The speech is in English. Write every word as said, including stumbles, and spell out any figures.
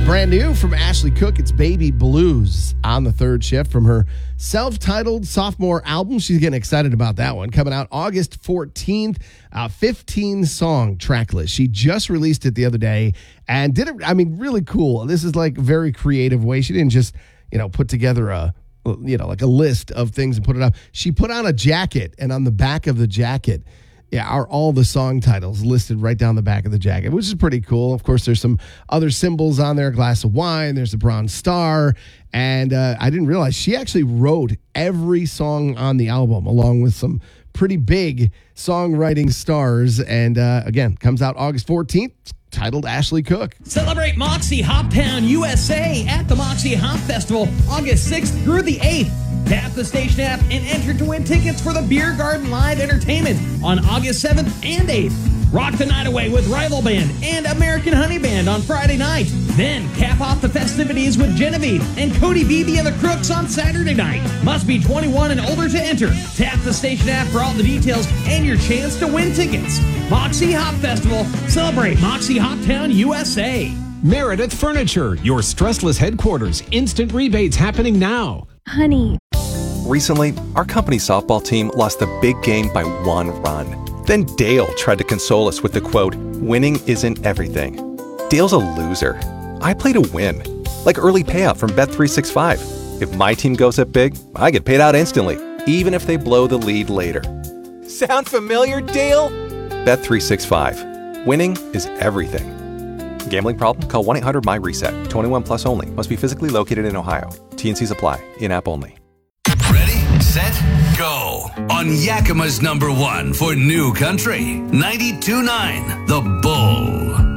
Brand new from Ashley Cooke. It's Baby Blues on the third shift from her self-titled sophomore album. She's getting excited about that one. Coming out August fourteenth, a fifteen-song track list. She just released it the other day and did it, I mean, really cool. This is like a very creative way. She didn't just, you know, put together a, you know, like a list of things and put it up. She put on a jacket, and on the back of the jacket, yeah, are all the song titles listed right down the back of the jacket, which is pretty cool. Of course, there's some other symbols on there, a glass of wine, there's a bronze star, and uh, I didn't realize she actually wrote every song on the album, along with some pretty big songwriting stars, and uh, again, comes out August fourteenth, titled Ashley Cooke. Celebrate Moxie Hoptown U S A at the Moxie Hop Festival August sixth through the eighth. Tap the station app and enter to win tickets for the Beer Garden Live Entertainment on August seventh and eighth. Rock the night away with Rival Band and American Honey Band on Friday night. Then cap off the festivities with Genevieve and Cody Beebe and the Crooks on Saturday night. Must be twenty-one and older to enter. Tap the station app for all the details and your chance to win tickets. Moxie Hop Festival. Celebrate Moxie Hoptown U S A. Meredith Furniture, your stressless headquarters. Instant rebates happening now. Honey. Recently, our company softball team lost the big game by one run. Then Dale tried to console us with the quote, "Winning isn't everything." Dale's a loser. I play to win. Like early payout from Bet three sixty-five. If my team goes up big, I get paid out instantly, even if they blow the lead later. Sound familiar, Dale? Bet three sixty-five. Winning is everything. Gambling problem? Call one eight hundred M Y reset. twenty-one plus only. Must be physically located in Ohio. T and Cs apply. In-app only. Ready, set, go. On Yakima's number one for New Country, ninety-two point nine The Bull.